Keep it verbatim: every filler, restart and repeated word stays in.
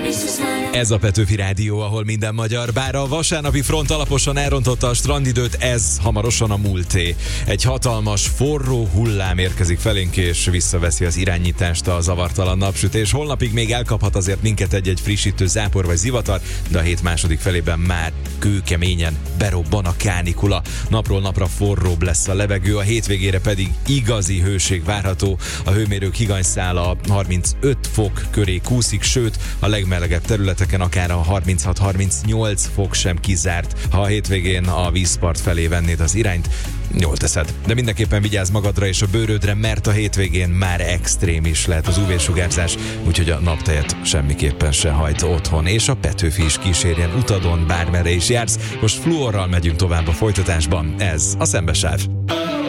Ez a Petőfi Rádió, ahol minden magyar, bár a vasárnapi front alaposan elrontotta a strandidőt, ez hamarosan a múlté. Egy hatalmas, forró hullám érkezik felénk, és visszaveszi az irányítást a zavartalan napsütés. Holnapig még elkaphat azért minket egy-egy frissítő zápor vagy zivatar, de a hét második felében már kőkeményen berobban a kánikula. Napról napra forróbb lesz a levegő, a hétvégére pedig igazi hőség várható. A hőmérők higanyszála harmincöt fok köré kúszik, sőt a legmelegebb területeken akár a harminchat-harmincnyolc fok sem kizárt. Ha a hétvégén a vízpart felé vennéd az irányt, jól teszed. De mindenképpen vigyázz magadra és a bőrödre, mert a hétvégén már extrém is lehet az ú vé-sugárzás, úgyhogy a naptejet semmiképpen se hagyd otthon, és a Petőfi is kísérjen utadon, bármerre is jársz. Most fluorral megyünk tovább a folytatásban, ez a Szembesáv.